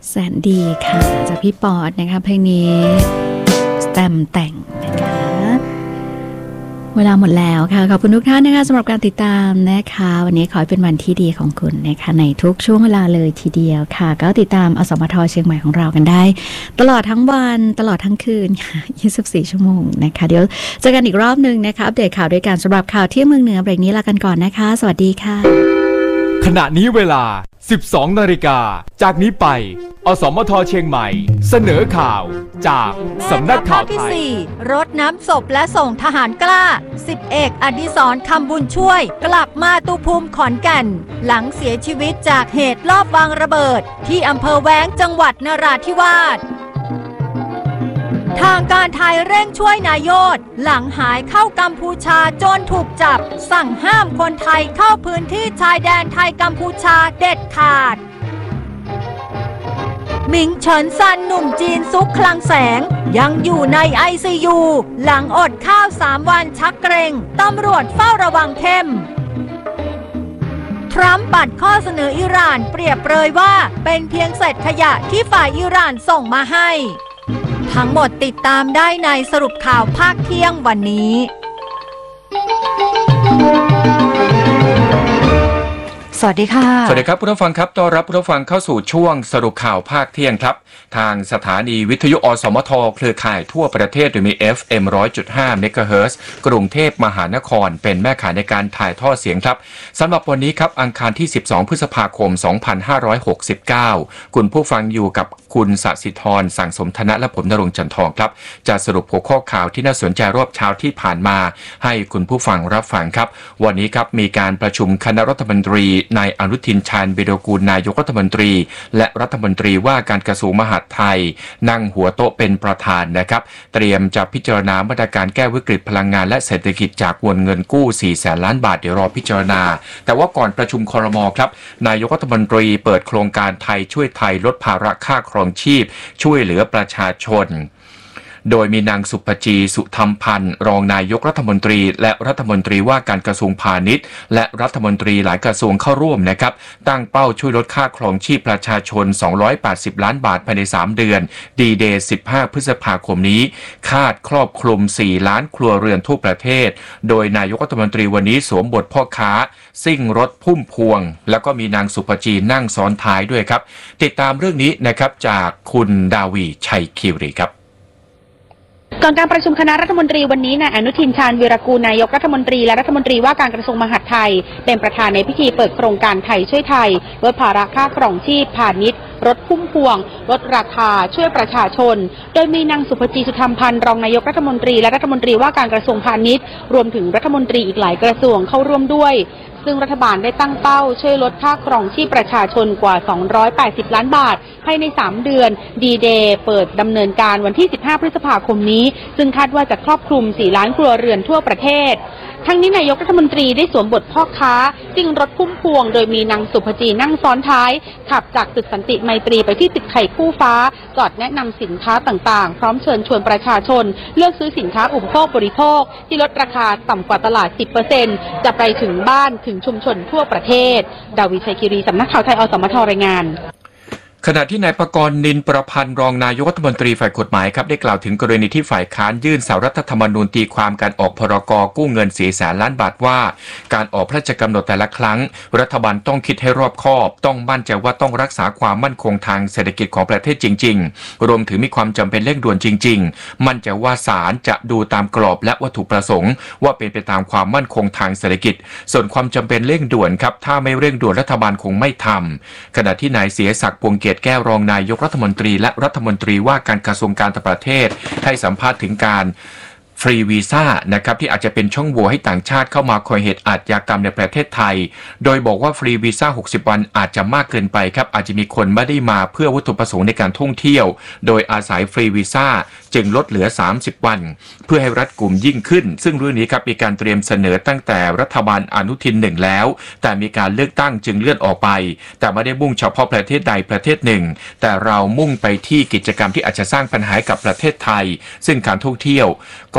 แสนดีค่ะจากพี่ปอดนะคะเพลงนี้สแตมแต่งนะคะเวลาหมดแล้วค่ะขอบคุณทุกท่านนะคะสำหรับการติดตามนะคะวันนี้ขอให้เป็นวันที่ดีของคุณนะคะในทุกช่วงเวลาเลยทีเดียวค่ะก็ติดตามอสมทเชียงใหม่ของเรากันได้ตลอดทั้งวันตลอดทั้งคืนค่ะ24 ชั่วโมงนะคะเดี๋ยวเจอกันอีกรอบนึงนะคะอัปเดตข่าวด้วยกันสำหรับข่าวเที่ยงเมืองเหนือเบรกนี้ลากันก่อนนะคะสวัสดีค่ะขณะนี้เวลา 12 นาฬิกาจากนี้ไปอสมทเชียงใหม่เสนอข่าวจากสำนักข่าวไทยรดน้ำศพและส่งทหารกล้า10 เอกอดิศรคำบุญช่วยกลับมาตุภูมิขอนแก่นหลังเสียชีวิตจากเหตุลอบวางระเบิดที่อำเภอแว้งจังหวัดนราธิวาสทางการไทยเร่งช่วยนายโยธหลังหายเข้ากัมพูชาจนถูกจับสั่งห้ามคนไทยเข้าพื้นที่ชายแดนไทยกัมพูชาเด็ดขาดหมิงเฉินซันหนุ่มจีนซุกคลังแสงยังอยู่ใน ICU หลังอดข้าว3 วันชักเกร็งตำรวจเฝ้าระวังเข้มทรัมป์ปัดข้อเสนออิหร่านเปรียบเปรยว่าเป็นเพียงเศษขยะที่ฝ่ายอิหร่านส่งมาให้ทั้งหมดติดตามได้ในสรุปข่าวภาคเที่ยงวันนี้สวัสดีค่ะสวัสดีครับผู้ฟังครับต้อนรับผู้ฟังเข้าสู่ช่วงสรุปข่าวภาคเที่ยงครับทางสถานีวิทยุอสมทเครือข่ายทั่วประเทศโดยมี FM 100.5 เมกะเฮิรตซ์กรุงเทพมหานครเป็นแม่ข่ายในการถ่ายทอดเสียงครับสำหรับวันนี้ครับอังคารที่12 พฤษภาคม 2569คุณผู้ฟังอยู่กับคุณสศิธรสั่งสมธนะและผมณรงค์จันทองครับจะสรุปหัวข้อข่าวที่น่าสนใจรอบเช้าที่ผ่านมาให้คุณผู้ฟังรับฟังครับวันนี้ครับมีการประชุมคณะรัฐมนตรีนายอนุทินชาญวิรากูลนายกรัฐมนตรีและรัฐมนตรีว่าการกระทรวงมหาดไทยนั่งหัวโต๊ะเป็นประธานนะครับเตรียมจะพิจารณามาตรการแก้วิกฤตพลังงานและเศรษฐกิจจากวงเงินกู้ 400,000 ล้านบาทเดี๋ยวรอพิจารณาแต่ว่าก่อนประชุมครม.ครับนายกรัฐมนตรีเปิดโครงการไทยช่วยไทยลดภาระค่าครองชีพช่วยเหลือประชาชนโดยมีนางสุภจีสุธรรมพันธ์รองนายกรัฐมนตรีและรัฐมนตรีว่าการกระทรวงพาณิชย์และรัฐมนตรีหลายกระทรวงเข้าร่วมนะครับตั้งเป้าช่วยลดค่าครองชีพประชาชน280 ล้านบาทภายใน3 เดือนดีเดย์15 พฤษภาคมนี้คาดครอบคลุม4 ล้านครัวเรือนทั่วประเทศโดยนายกรัฐมนตรีวันนี้สวมบทพ่อค้าซิ่งรถพุ่มพวงแล้วก็มีนางสุภจีนั่งซ้อนท้ายด้วยครับติดตามเรื่องนี้นะครับจากคุณดาวีชัยคิรีครับก่อนการประชุมคณะรัฐมนตรีวันนี้นายอนุทินชาญวีรกูลนายกรัฐมนตรีและรัฐมนตรีว่าการกระทรวงมหาดไทยเป็นประธานในพิธีเปิดโครงการไทยช่วยไทยลดภาระค่าครองชีพพาณิชย์รถพุ่มพวงลดราคาช่วยประชาชนโดยมีนางสุภจีสุธรรมพันธ์รองนายกรัฐมนตรีและรัฐมนตรีว่าการกระทรวงพาณิชย์รวมถึงรัฐมนตรีอีกหลายกระทรวงเข้าร่วมด้วยซึ่งรัฐบาลได้ตั้งเป้าช่วยลดค่าครองชีพประชาชนกว่า280 ล้านบาทภายใน3 เดือนดีเดย์เปิดดำเนินการวันที่15 พฤษภาคมนี้ซึ่งคาดว่าจะครอบคลุม4 ล้านครัวเรือนทั่วประเทศทั้งนี้นายกรัฐมนตรีได้สวมบทพ่อค้าซิ่งรถพุ่มพวงโดยมีนางสุภจีนั่งซ้อนท้ายขับจากตึกสันติไมตรีไปที่ตึกไข่คู่ฟ้าจอดแนะนำสินค้าต่างๆพร้อมเชิญชวนประชาชนเลือกซื้อสินค้าอุปโภคบริโภคที่ลดราคาต่ำกว่าตลาด 10% จะไปถึงบ้านถึงชุมชนทั่วประเทศดาวิชัยคีรีสำนักข่าวไทยอสมทรายงานขณะที่นายประกรณ์นินประพันธ์รองนายกรัฐมนตรีฝ่ายกฎหมายครับได้กล่าวถึงกรณีที่ฝ่ายค้านยื่นสารรัฐธรรมนูญตีความการออกพรก.กู้เงิน 400,000 ล้านบาทว่าการออกพระราชกำหนดแต่ละครั้งรัฐบาลต้องคิดให้รอบคอบต้องมั่นใจว่าต้องรักษาความมั่นคงทางเศรษฐกิจของประเทศจริงๆรวมถึงมีความจำเป็นเร่งด่วนจริงๆมั่นใจว่าศาลจะดูตามกรอบและวัตถุประสงค์ว่าเป็นไปตามความมั่นคงทางเศรษฐกิจส่วนความจำเป็นเร่งด่วนครับถ้าไม่เร่งด่วนรัฐบาลคงไม่ทำขณะที่นายเสียศักดิ์พวงเกียรติแก้วรองนายกรัฐมนตรีและรัฐมนตรีว่าการกระทรวงการต่างประเทศให้สัมภาษณ์ถึงการฟรีวีซ่านะครับที่อาจจะเป็นช่องโหว่ให้ต่างชาติเข้ามาก่อเหตุอาชญากรรมในประเทศไทยโดยบอกว่าฟรีวีซ่า60 วันอาจจะมากเกินไปครับอาจจะมีคนไม่ได้มาเพื่อวัตถุประสงค์ในการท่องเที่ยวโดยอาศัยฟรีวีซ่าจึงลดเหลือ30 วันเพื่อให้รัดกุมยิ่งขึ้นซึ่งเรื่องนี้ครับมีการเตรียมเสนอตั้งแต่รัฐบาลอนุทิน1แล้วแต่มีการเลือกตั้งจึงเลื่อนออกไปแต่ไม่ได้มุ่งเฉพาะประเทศใดประเทศหนึ่งแต่เรามุ่งไปที่กิจกรรมที่อาจจะสร้างปัญหากับประเทศไทยซึ่งการท่องเที่ยวก็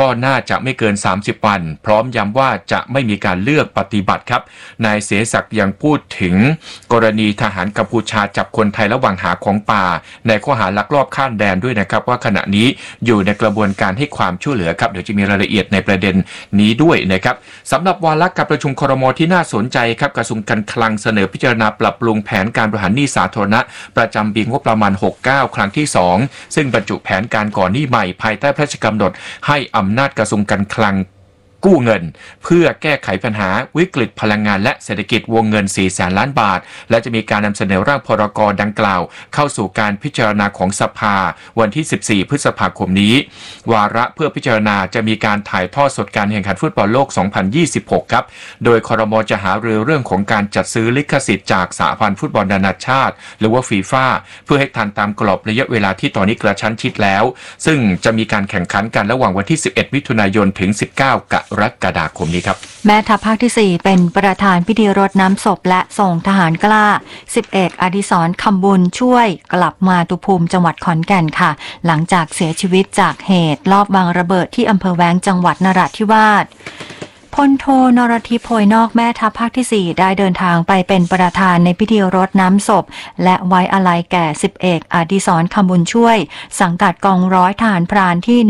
น่าจะไม่เกิน30วันพร้อมย้ำว่าจะไม่มีการเลือกปฏิบัติครับนายเสศักดิ์ยังพูดถึงกรณีทหารกัมพูชาจับคนไทยระหว่างหาของป่าในข้อหาลักลอบข้ามแดนด้วยนะครับว่าขณะนี้อยู่ในกระบวนการให้ความช่วยเหลือครับเดี๋ยวจะมีรายละเอียดในประเด็นนี้ด้วยนะครับสำหรับวาระการประชุมครม.ที่น่าสนใจครับกระทรวงการคลังเสนอพิจารณาปรับปรุงแผนการบริหารหนี้สาธารณะประจำปีงบประมาณ69ครั้งที่2ซึ่งบรรจุแผนการก่อหนี้ใหม่ภายใต้พระราชกำหนดให้อำนาจกระทรวงการคลังกู้เงินเพื่อแก้ไขปัญหาวิกฤตพลังงานและเศรษฐกิจวงเงิน 400,000 ล้านบาทและจะมีการนำเสนอร่างพรก.ดังกล่าวเข้าสู่การพิจารณาของสภาวันที่14พฤษภาคมนี้วาระเพื่อพิจารณาจะมีการถ่ายทอดสดการแข่งขันฟุตบอลโลก 2026 ครับโดยครม.จะหารือเรื่องของการจัดซื้อลิขสิทธิ์จากสหพันธ์ฟุตบอลนานาชาติหรือว่าฟีฟ่าเพื่อให้ทันตามกรอบระยะเวลาที่ตอนนี้กระชั้นชิดแล้วซึ่งจะมีการแข่งขันกันระหว่างวันที่11มิถุนายนถึง19กรกฎาคมนี้ครับแม่ทัพภาคที่4เป็นประธานพิธีรดน้ำศพและส่งทหารกล้า10เอกอดิศรคำบุญช่วยกลับมาตุภูมิจังหวัดขอนแก่นค่ะหลังจากเสียชีวิตจากเหตุลอบวางระเบิดที่อำเภอแว้งจังหวัดนราธิวาสพลโทนรทิพย์โพยนอกแม่ทัพภาคที่4ได้เดินทางไปเป็นประธานในพิธีรดน้ำศพและไว้อาลัยแก่10เอกอดิศรคำบุญช่วยสังกัดกองร้อยทหารพรานที่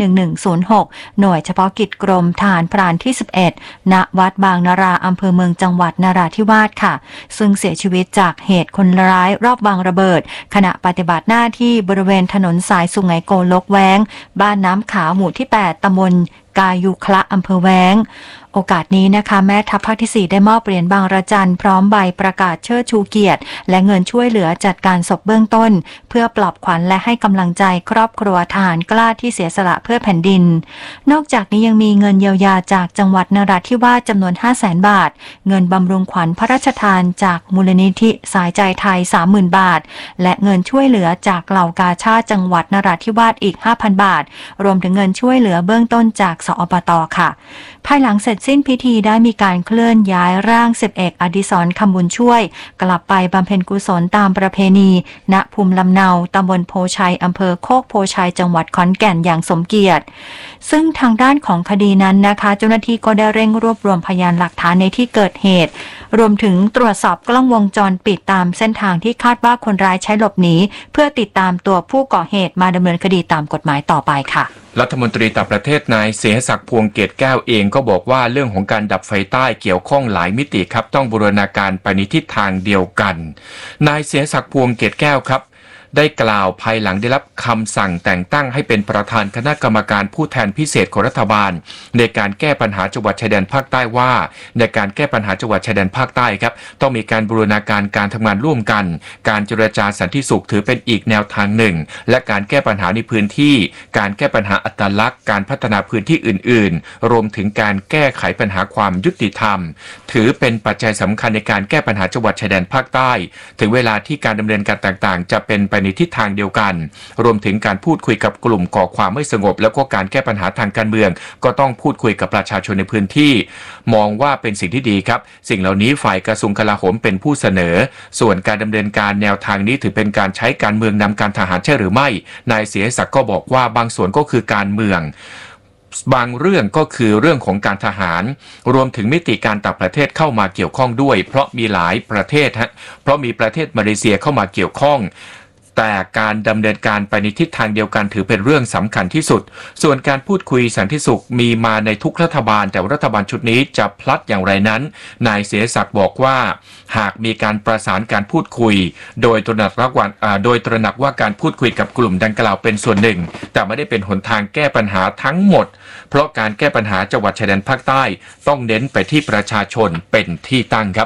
1106หน่วยเฉพาะกิจกรมทหารพรานที่11ณวัดบางนาราอำเภอเมืองจังหวัดนราธิวาสค่ะซึ่งเสียชีวิตจากเหตุคนร้ายรอบวางระเบิดขณะปฏิบัติหน้าที่บริเวณถนนสายสุไหงโกลกแว้งบ้านน้ำขาวหมู่ที่8ตำบลกายุคละอำเภอแว้งโอกาสนี้นะคะแม่ทัพภาคที่4ได้มอบเหรียญบางระจันพร้อมใบประกาศเชิดชูเกียรติและเงินช่วยเหลือจัดการศพเบื้องต้นเพื่อปลอบขวัญและให้กำลังใจครอบครัวทหารกล้าที่เสียสละเพื่อแผ่นดินนอกจากนี้ยังมีเงินเยียวยาจากจังหวัดนราธิวาสจำนวน 500,000 บาทเงินบำรุงขวัญพระราชทานจากมูลนิธิสายใจไทย 30,000 บาทและเงินช่วยเหลือจากเหล่ากาชาดจังหวัดนราธิวาสอีก 5,000 บาทรวมถึงเงินช่วยเหลือเบื้องต้นจากสอบต.ค่ะภายหลังเสร็จสิ้นพิธีได้มีการเคลื่อนย้ายร่าง10เอกอดิศรคำบุญช่วยกลับไปบำเพ็ญกุศลตามประเพณีณภูมิลำเนาตำบลโพชัยอำเภอโคกโพชัยจังหวัดขอนแก่นอย่างสมเกียรติซึ่งทางด้านของคดีนั้นนะคะเจ้าหน้าที่ก็ได้เร่งรวบรวมพยานหลักฐานในที่เกิดเหตุรวมถึงตรวจสอบกล้องวงจรปิดตามเส้นทางที่คาดว่าคนร้ายใช้หลบหนีเพื่อติดตามตัวผู้ก่อเหตุมาดำเนินคดีตามกฎหมายต่อไปค่ะรัฐมนตรีต่างประเทศนายเสศักดิ์พวงเกตแก้วเองก็บอกว่าเรื่องของการดับไฟใต้เกี่ยวข้องหลายมิติครับต้องบูรณาการไปในทิศทางเดียวกันนายเสศักดิ์พวงเกตแก้วครับได้กล่าวภายหลังได้รับคำสั่งแต่งตั้งให้เป็นประธานคณะกรรมการผู้แทนพิเศษของรัฐบาลในการแก้ปัญหาจังหวัดชายแดนภาคใต้ว่าในการแก้ปัญหาจังหวัดชายแดนภาคใต้ครับต้องมีการบูรณาการการทำงานร่วมกันการเจรจาสันติสุขถือเป็นอีกแนวทางหนึ่งและการแก้ปัญหาในพื้นที่การแก้ปัญหาอัตลักษณ์การพัฒนาพื้นที่อื่นๆรวมถึงการแก้ไขปัญหาความยุติธรรมถือเป็นปัจจัยสำคัญในการแก้ปัญหาจังหวัดชายแดนภาคใต้ถึงเวลาที่การดำเนินการต่างๆจะเป็นไปในทิศทางเดียวกันรวมถึงการพูดคุยกับกลุ่มก่อความไม่สงบแล้วก็การแก้ปัญหาทางการเมืองก็ต้องพูดคุยกับประชาชนในพื้นที่มองว่าเป็นสิ่งที่ดีครับสิ่งเหล่านี้ฝ่ายกระทรวงกลาโหมเป็นผู้เสนอส่วนการดำเนินการแนวทางนี้ถือเป็นการใช้การเมืองนำการทหารใช่หรือไม่นายเสียศักดิ์ก็บอกว่าบางส่วนก็คือการเมืองบางเรื่องก็คือเรื่องของการทหารรวมถึงมิติการต่างประเทศเข้ามาเกี่ยวข้องด้วยเพราะมีหลายประเทศเพราะมีประเทศมาเลเซียเข้ามาเกี่ยวข้องแต่การดำเนินการไปในทิศทางเดียวกันถือเป็นเรื่องสำคัญที่สุดส่วนการพูดคุยสันติสุขมีมาในทุกรัฐบาลแต่รัฐบาลชุดนี้จะพลัดอย่างไรนั้นนายเสศักดิ์บอกว่าหากมีการประสานการพูดคุยโดยตระหนักว่าการพูดคุยกับกลุ่มดังกล่าวเป็นส่วนหนึ่งแต่ไม่ได้เป็นหนทางแก้ปัญหาทั้งหมดเพราะการแก้ปัญหาจังหวัดชายแดนภาคใต้ต้องเน้นไปที่ประชาชนเป็นที่ตั้งครับ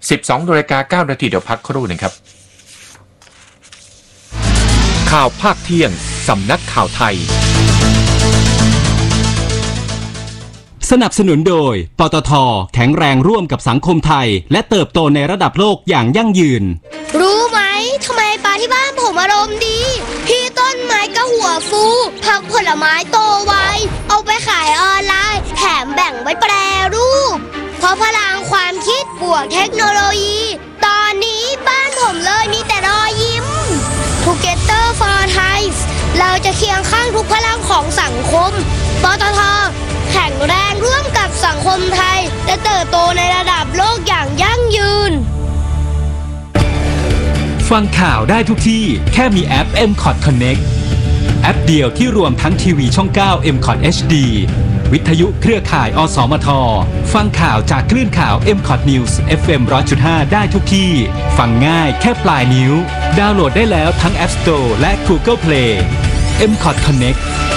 12:09 นาทีเดี๋ยวพักครู่หนึ่งครับข่าวภาคเที่ยงสำนักข่าวไทยสนับสนุนโดยปตท.แข็งแรงร่วมกับสังคมไทยและเติบโตในระดับโลกอย่างยั่งยืนรู้ไหมทำไมปลาที่บ้านผมอารมณ์ดีพี่ต้นไม้ก็หัวฟูผักผลไม้โตไวเอาไปขายออนไลน์แถมแบ่งไว้แปรรูปเพราะพลังความคิดบวกเทคโนโลยีตอนนี้บ้านผมเลยมีแต่รอยยิ้มTogether for Thai เราจะเคียงข้างทุกพลังของสังคมปตท. งคมไทยจะเติบโตในระดับโลกอย่างยั่งยืนฟังข่าวได้ทุกที่แค่มีแอป MCOT Connect แอปเดียวที่รวมทั้งทีวีช่อง 9 MCOT HD วิทยุเครือข่ายอสมทฟังข่าวจากคลื่นข่าว MCOT News FM 100.5 ได้ทุกที่ฟังง่ายแค่ปลายนิ้วดาวน์โหลดได้แล้วทั้ง App Store และ Google Play MCOT Connect